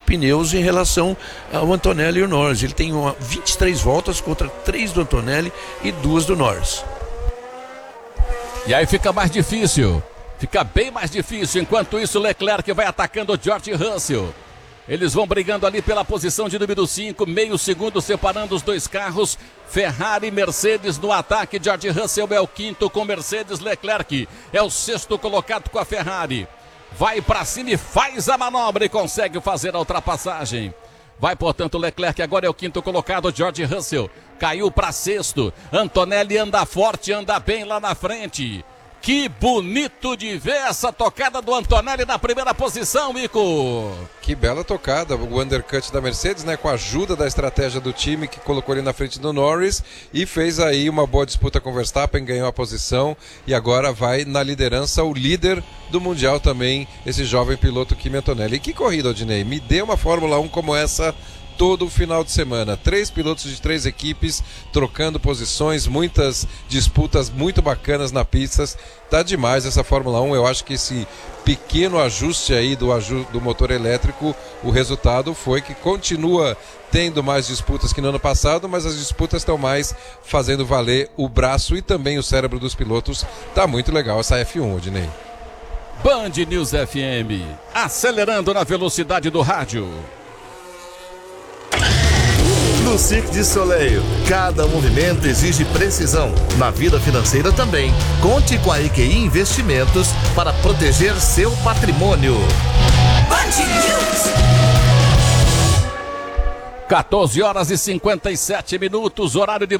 pneus em relação ao Antonelli e o Norris. Ele tem 23 voltas contra 3 do Antonelli e 2 do Norris. E aí fica mais difícil, fica bem mais difícil. Enquanto isso, Leclerc vai atacando o George Russell. Eles vão brigando ali pela posição de número 5, meio segundo separando os dois carros. Ferrari e Mercedes no ataque. George Russell é o quinto com Mercedes. Leclerc é o sexto colocado com a Ferrari. Vai para cima e faz a manobra e consegue fazer a ultrapassagem. Vai, portanto, Leclerc agora é o quinto colocado. George Russell caiu para sexto. Antonelli anda forte, anda bem lá na frente. Que bonito de ver essa tocada do Antonelli na primeira posição, Mico. Que bela tocada, o undercut da Mercedes, né, com a ajuda da estratégia do time que colocou ele na frente do Norris e fez aí uma boa disputa com o Verstappen, ganhou a posição e agora vai na liderança o líder do Mundial também, esse jovem piloto Kimi Antonelli. E que corrida, Odinei, me dê uma Fórmula 1 como essa todo o final de semana. 3 pilotos de 3 equipes trocando posições, muitas disputas muito bacanas na pista. Tá demais essa Fórmula 1. Eu acho que esse pequeno ajuste aí do motor elétrico, o resultado foi que continua tendo mais disputas que no ano passado, mas as disputas estão mais fazendo valer o braço e também o cérebro dos pilotos. Tá muito legal essa F1, Odinei. Band News FM, acelerando na velocidade do rádio. No Cirque du Soleil, cada movimento exige precisão. Na vida financeira também. Conte com a EQI Investimentos para proteger seu patrimônio. 14 horas e 57 minutos, horário de